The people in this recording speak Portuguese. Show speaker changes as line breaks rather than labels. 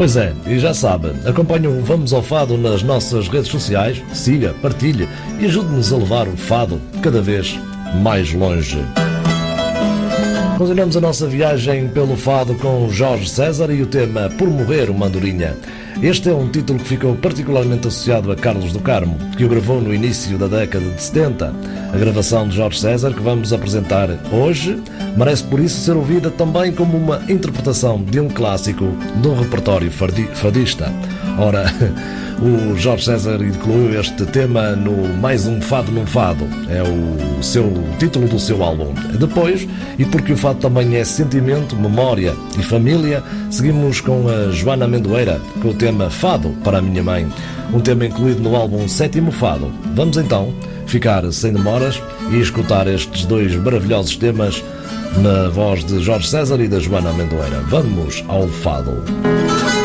Pois é, e já sabe, acompanhe o Vamos ao Fado nas nossas redes sociais, siga, partilhe e ajude-nos a levar o fado cada vez mais longe. Continuamos a nossa viagem pelo fado com Jorge César e o tema Por Morrer uma Andorinha. Este é um título que ficou particularmente associado a Carlos do Carmo, que o gravou no início da década de 70. A gravação de Jorge César, que vamos apresentar hoje, merece por isso ser ouvida também como uma interpretação de um clássico de um repertório fadista. Ora, o Jorge César incluiu este tema no Mais um Fado num Fado. É o título do seu álbum. Depois, e porque o fado também é sentimento, memória e família, seguimos com a Joana Amendoeira, com o tema Fado para a Minha Mãe, um tema incluído no álbum Sétimo Fado. Vamos então ficar sem demoras e escutar estes dois maravilhosos temas na voz de Jorge César e da Joana Amendoeira. Vamos ao fado.